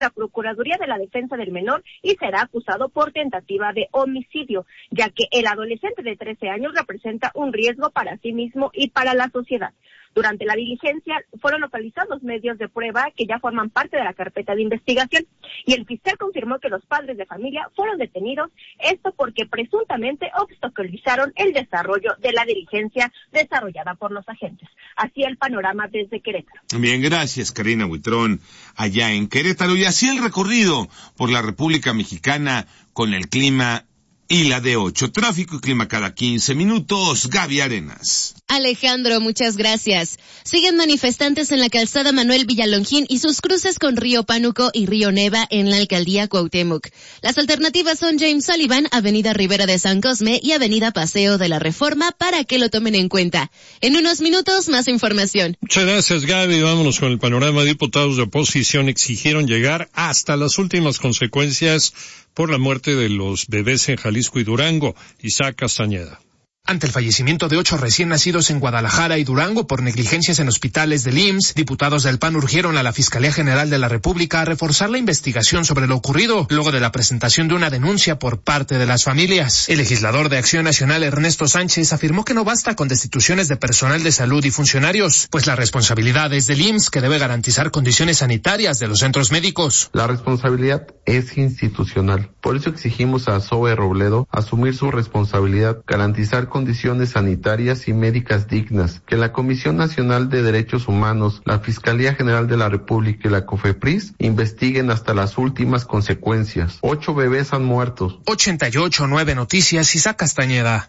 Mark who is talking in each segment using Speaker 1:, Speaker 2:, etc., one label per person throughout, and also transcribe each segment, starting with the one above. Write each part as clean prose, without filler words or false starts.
Speaker 1: la Procuraduría de la Defensa del Menor y será acusado por tentativa de homicidio, ya que el adolescente de 13 años representa un riesgo para sí mismo y para la sociedad. Durante la diligencia fueron localizados medios de prueba que ya forman parte de la carpeta de investigación y el fiscal confirmó que los padres de familia fueron detenidos, esto porque presuntamente obstaculizaron el desarrollo de la diligencia desarrollada por los agentes. Así el panorama desde Querétaro.
Speaker 2: Bien, gracias Karina Buitrón, allá en Querétaro. Y así el recorrido por la República Mexicana con el clima y la D8. Tráfico y clima cada 15 minutos. Gaby Arenas.
Speaker 3: Alejandro, muchas gracias. Siguen manifestantes en la calzada Manuel Villalongín y sus cruces con Río Pánuco y Río Neva en la alcaldía Cuauhtémoc. Las alternativas son James Sullivan, Avenida Rivera de San Cosme y Avenida Paseo de la Reforma para que lo tomen en cuenta. En unos minutos, más información.
Speaker 4: Muchas gracias, Gaby. Vámonos con el panorama. Diputados de oposición exigieron llegar hasta las últimas consecuencias por la muerte de los bebés en Jalisco y Durango. Isaac Castañeda.
Speaker 5: Ante el fallecimiento de 8 recién nacidos en Guadalajara y Durango por negligencias en hospitales del IMSS, diputados del PAN urgieron a la Fiscalía General de la República a reforzar la investigación sobre lo ocurrido, luego de la presentación de una denuncia por parte de las familias. El legislador de Acción Nacional, Ernesto Sánchez, afirmó que no basta con destituciones de personal de salud y funcionarios, pues la responsabilidad es del IMSS, que debe garantizar condiciones sanitarias de los centros médicos.
Speaker 6: La responsabilidad es institucional. Por eso exigimos a Zoe Robledo asumir su responsabilidad, garantizar condiciones sanitarias y médicas dignas, que la Comisión Nacional de Derechos Humanos, la Fiscalía General de la República y la COFEPRIS investiguen hasta las últimas consecuencias. 8 bebés han muerto.
Speaker 5: 88.9 Noticias, Isaac Castañeda.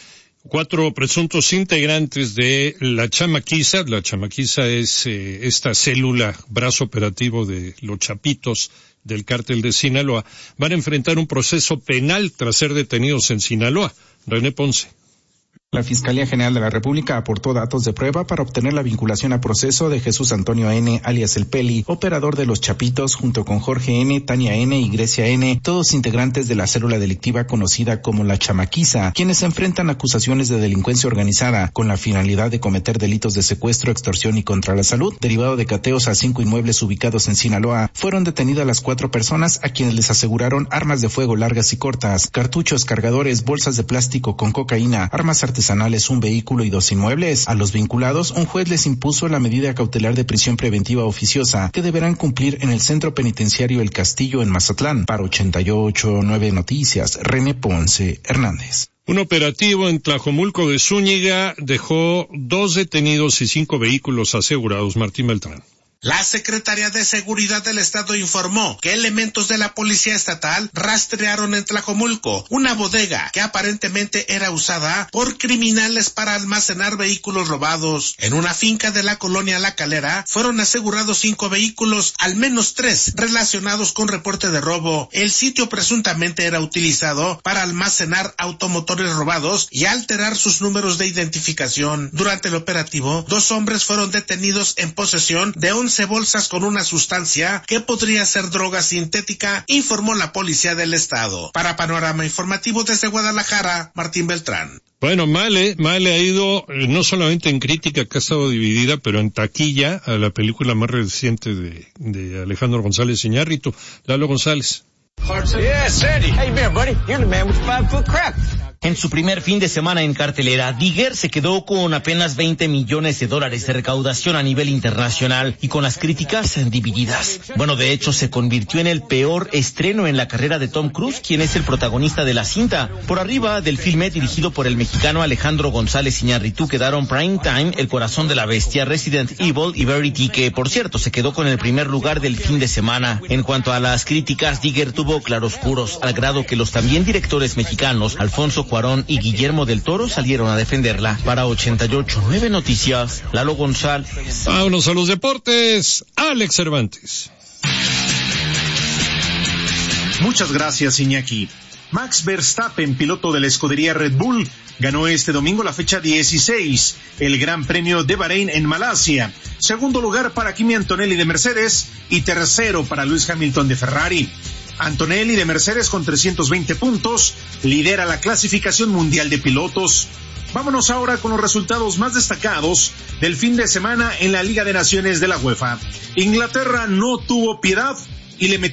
Speaker 4: 4 presuntos integrantes de la Chamaquiza. La Chamaquiza es esta célula, brazo operativo de los Chapitos del cártel de Sinaloa. Van a enfrentar un proceso penal tras ser detenidos en Sinaloa. René Ponce.
Speaker 7: La Fiscalía General de la República aportó datos de prueba para obtener la vinculación a proceso de Jesús Antonio N., alias El Peli, operador de los Chapitos, junto con Jorge N., Tania N. y Grecia N., todos integrantes de la célula delictiva conocida como la Chamaquiza, quienes enfrentan acusaciones de delincuencia organizada con la finalidad de cometer delitos de secuestro, extorsión y contra la salud, derivado de cateos a 5 inmuebles ubicados en Sinaloa. Fueron detenidas las 4 personas a quienes les aseguraron armas de fuego largas y cortas, cartuchos, cargadores, bolsas de plástico con cocaína, armas artesanales, un vehículo y 2 inmuebles. A los vinculados, un juez les impuso la medida cautelar de prisión preventiva oficiosa que deberán cumplir en el Centro Penitenciario El Castillo en Mazatlán. Para 88.9 Noticias, René Ponce Hernández.
Speaker 4: Un operativo en Tlajomulco de Zúñiga dejó 2 detenidos y 5 vehículos asegurados. Martín Beltrán.
Speaker 8: La Secretaría de Seguridad del Estado informó que elementos de la Policía Estatal rastrearon en Tlajomulco una bodega que aparentemente era usada por criminales para almacenar vehículos robados. En una finca de la colonia La Calera fueron asegurados 5 vehículos, al menos 3 relacionados con reporte de robo. El sitio presuntamente era utilizado para almacenar automotores robados y alterar sus números de identificación. Durante el operativo, 2 hombres fueron detenidos en posesión de 11 bolsas con una sustancia que podría ser droga sintética, informó la Policía del Estado. Para Panorama Informativo desde Guadalajara, Martín Beltrán.
Speaker 4: Bueno, Male ha ido no solamente en crítica, que ha estado dividida, pero en taquilla a la película más reciente de Alejandro González Iñárritu. Lalo González.
Speaker 9: En su primer fin de semana en cartelera, Digger se quedó con apenas $20 millones de recaudación a nivel internacional y con las críticas divididas. Bueno, de hecho, se convirtió en el peor estreno en la carrera de Tom Cruise, quien es el protagonista de la cinta. Por arriba del filme dirigido por el mexicano Alejandro González Iñárritu quedaron Prime Time, El Corazón de la Bestia, Resident Evil y Verity, que por cierto se quedó con el primer lugar del fin de semana. En cuanto a las críticas, Digger tuvo claroscuros, al grado que los también directores mexicanos Alfonso Cuarón y Guillermo del Toro salieron a defenderla. Para 88.9 Noticias, Lalo González.
Speaker 4: Vámonos a los deportes, Alex Cervantes.
Speaker 10: Muchas gracias, Iñaki. Max Verstappen, piloto de la escudería Red Bull, ganó este domingo la fecha 16, el Gran Premio de Bahrein en Malasia. Segundo lugar para Kimi Antonelli de Mercedes y tercero para Lewis Hamilton de Ferrari. Antonelli de Mercedes con 320 puntos lidera la clasificación mundial de pilotos. Vámonos ahora con los resultados más destacados del fin de semana en la Liga de Naciones de la UEFA. Inglaterra no tuvo piedad y le